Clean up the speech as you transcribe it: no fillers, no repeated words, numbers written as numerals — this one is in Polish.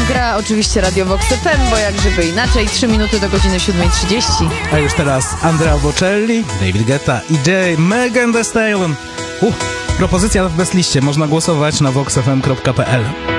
gra oczywiście Radio Vox FM, bo jak żeby inaczej, 3 minuty do godziny 7:30. A już teraz Andrea Bocelli, David Guetta i Megan Thee Stallion. Propozycja w bezliście, można głosować na voxfm.pl.